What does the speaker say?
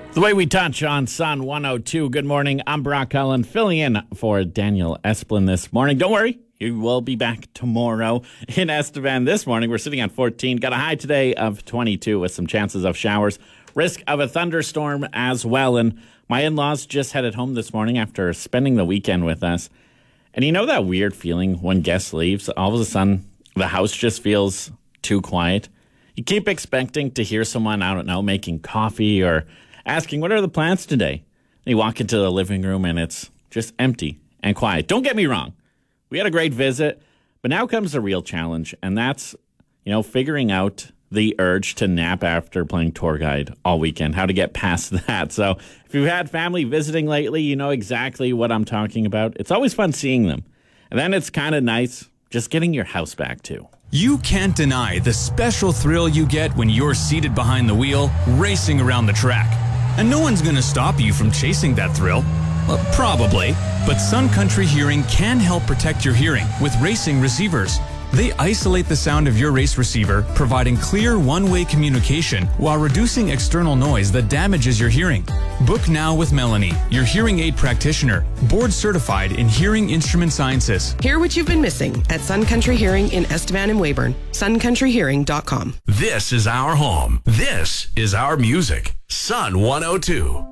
The way we touch on Sun 102. Good morning. I'm Brock Cullen, filling in for Daniel Esplin this morning. Don't worry, he will be back tomorrow in Estevan. This morning, we're sitting at 14. Got a high today of 22 with some chances of showers. Risk of a thunderstorm as well. And my in-laws just headed home this morning after spending the weekend with us. And you know that weird feeling when guests leaves? All of a sudden, the house just feels too quiet. You keep expecting to hear someone, I don't know, making coffee or asking, what are the plans today? And you walk into the living room and it's just empty and quiet. Don't get me wrong. We had a great visit, but now comes the real challenge, and that's, figuring out the urge to nap after playing tour guide all weekend, how to get past that. So if you've had family visiting lately, you know exactly what I'm talking about. It's always fun seeing them. And then it's kind of nice just getting your house back too. You can't deny the special thrill you get when you're seated behind the wheel, racing around the track. And no one's going to stop you from chasing that thrill. Well, probably. But Sun Country Hearing can help protect your hearing with racing receivers. They isolate the sound of your race receiver, providing clear one-way communication while reducing external noise that damages your hearing. Book now with Melanie, your hearing aid practitioner, board certified in hearing instrument sciences. Hear what you've been missing at Sun Country Hearing in Estevan and Weyburn. suncountryhearing.com. This is our home. This is our music. Sun 102.